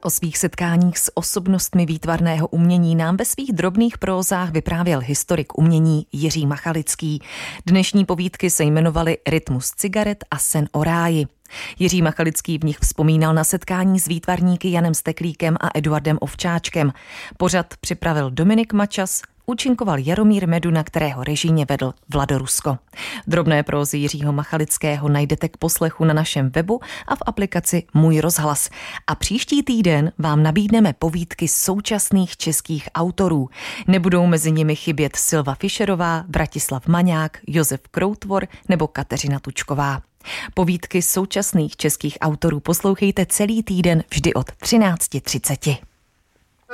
O svých setkáních s osobnostmi výtvarného umění nám ve svých drobných prózách vyprávěl historik umění Jiří Machalický. Dnešní povídky se jmenovaly Rytmus cigaret a Sen o ráji. Jiří Machalický v nich vzpomínal na setkání s výtvarníky Janem Steklíkem a Eduardem Ovčáčkem. Pořad připravil Dominik Mačas, účinkoval Jaromír Meduna, kterého režijně vedl Vlado Rusko. Drobné prózy Jiřího Machalického najdete k poslechu na našem webu a v aplikaci Můj rozhlas. A příští týden vám nabídneme povídky současných českých autorů. Nebudou mezi nimi chybět Silva Fischerová, Vratislav Maňák, Josef Kroutvor nebo Kateřina Tučková. Povídky současných českých autorů poslouchejte celý týden vždy od 13:30.